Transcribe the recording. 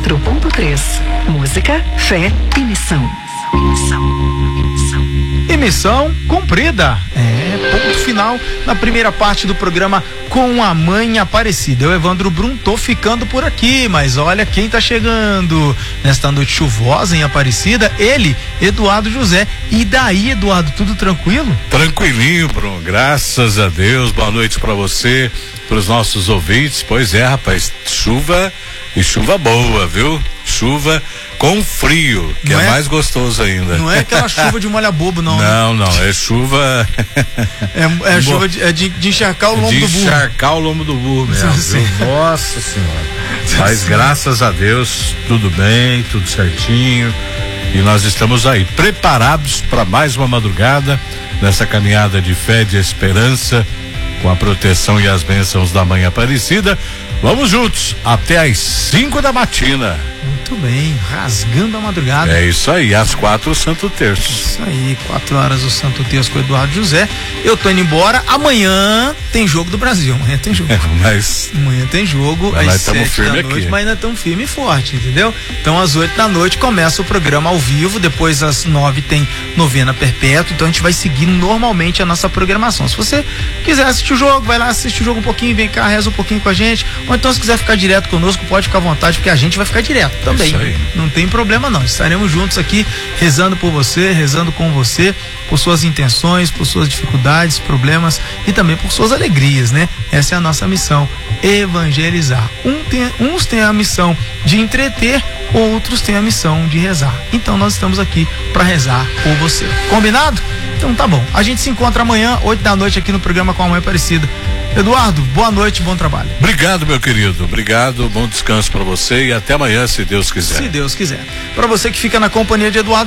104.3. Música, fé e missão. E missão cumprida. Ponto final na primeira parte do programa Com a Mãe Aparecida. Eu, Evandro Brum, tô ficando por aqui, mas olha quem tá chegando nesta noite chuvosa em Aparecida, ele, Eduardo José. E daí, Eduardo, tudo tranquilo? Tranquilinho, Brum, graças a Deus. Boa noite pra você, pros nossos ouvintes. Pois é, rapaz, chuva e chuva boa, viu? Chuva com frio, que é mais gostoso ainda. Não é aquela chuva de molha bobo, não. Não, é chuva. É chuva de encharcar o lombo do burro. De encharcar o lombo do burro mesmo. Viu? Nossa Senhora. Mas graças a Deus, tudo bem, tudo certinho. E nós estamos aí, preparados para mais uma madrugada, nessa caminhada de fé e de esperança, com a proteção e as bênçãos da Mãe Aparecida. Vamos juntos, até às 5 da matina. Muito bem, rasgando a madrugada. É isso aí, às 4 o Santo Terço. Isso aí, 4 horas o Santo Terço com o Eduardo José. Eu tô indo embora, amanhã tem jogo do Brasil, amanhã tem jogo. Amanhã tem jogo, às 7 da noite, mas ainda estamos firme e forte, entendeu? Então às 8 da noite começa o programa ao vivo, depois às 9 tem novena perpétua, então a gente vai seguir normalmente a nossa programação. Se você quiser assistir o jogo, vai lá assistir o jogo um pouquinho, vem cá, reza um pouquinho com a gente, ou então se quiser ficar direto conosco, pode ficar à vontade, porque a gente vai ficar direto também. Não tem problema não, estaremos juntos aqui rezando por você, rezando com você, por suas intenções, por suas dificuldades, problemas e também por suas alegrias, né? Essa é a nossa missão, evangelizar. Uns têm a missão de entreter, outros têm a missão de rezar. Então nós estamos aqui para rezar por você. Combinado? Então tá bom. A gente se encontra amanhã, 8 da noite aqui no programa Com a Mãe Aparecida. Eduardo, boa noite, bom trabalho. Obrigado, meu querido. Obrigado, bom descanso para você e até amanhã, se Deus quiser. Se Deus quiser. Para você que fica na companhia de Eduardo